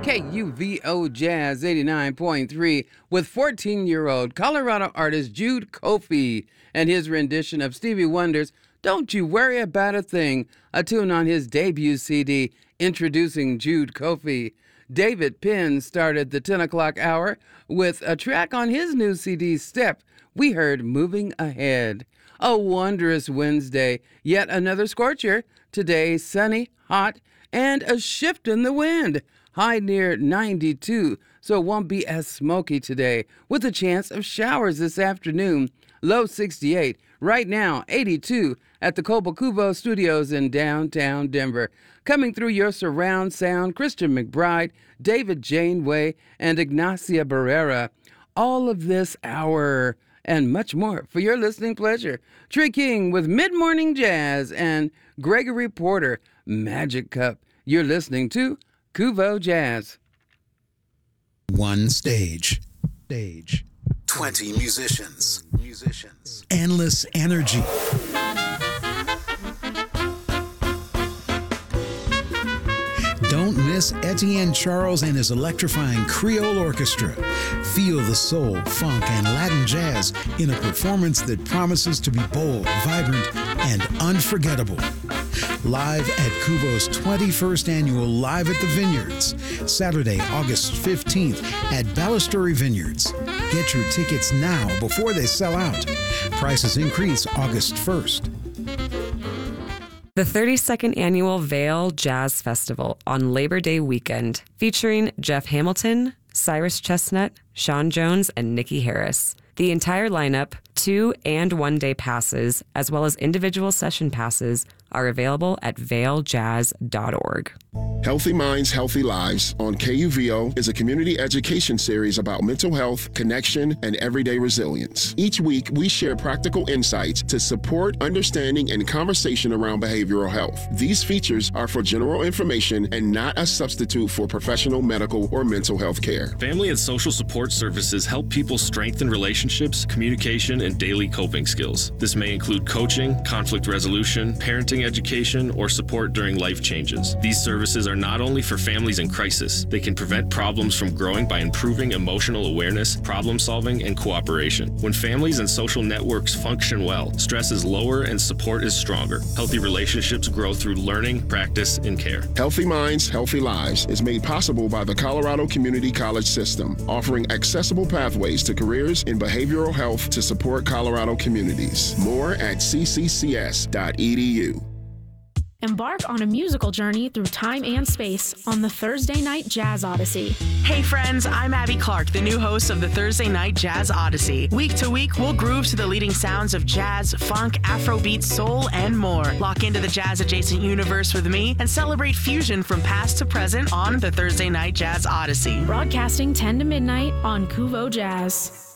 KUVO Jazz 89.3 with 14-year-old Colorado artist Jude Kofi and his rendition of Stevie Wonder's Don't You Worry About a Thing, a tune on his debut CD, Introducing Jude Kofi. David Penn started the 10 o'clock hour with a track on his new CD, Step. We heard Moving Ahead. A wondrous Wednesday, yet another scorcher. Today, sunny, hot, and a shift in the wind. High near 92, so it won't be as smoky today, with a chance of showers this afternoon. Low 68. Right now, 82 at the Cobo Studios in downtown Denver. Coming through your surround sound, Christian McBride, David Janeway, and Ignacia Barrera. All of this hour and much more for your listening pleasure. Tree King with Mid-Morning Jazz and Gregory Porter, Magic Cup. You're listening to Kuvo Jazz. One stage. 20 musicians. Endless energy. Don't miss Etienne Charles and his electrifying Creole Orchestra. Feel the soul, funk, and Latin jazz in a performance that promises to be bold, vibrant, and unforgettable. Live at Kuvo's 21st annual Live at the Vineyards, Saturday, August 15th at Balustrade Vineyards. Get your tickets now before they sell out. Prices increase August 1st. The 32nd Annual Vail Jazz Festival on Labor Day weekend, featuring Jeff Hamilton, Cyrus Chestnut, Sean Jones, and Nikki Harris. The entire lineup, 2- and 1-day passes, as well as individual session passes, are available at vailjazz.org. Healthy Minds, Healthy Lives on KUVO is a community education series about mental health, connection, and everyday resilience. Each week, we share practical insights to support understanding and conversation around behavioral health. These features are for general information and not a substitute for professional medical or mental health care. Family and social support services help people strengthen relationships, communication, and daily coping skills. This may include coaching, conflict resolution, parenting education, or support during life changes. These services are not only for families in crisis, they can prevent problems from growing by improving emotional awareness, problem solving, and cooperation. When families and social networks function well, stress is lower and support is stronger. Healthy relationships grow through learning, practice, and care. Healthy Minds, Healthy Lives is made possible by the Colorado Community College System, offering accessible pathways to careers in behavioral health to support Colorado communities. More at cccs.edu. Embark on a musical journey through time and space on the Thursday Night Jazz Odyssey. Hey friends, I'm Abby Clark, the new host of the Thursday Night Jazz Odyssey. Week to week, we'll groove to the leading sounds of jazz, funk, Afrobeat, soul, and more. Lock into the jazz-adjacent universe with me and celebrate fusion from past to present on the Thursday Night Jazz Odyssey. Broadcasting 10 to midnight on Kuvo Jazz.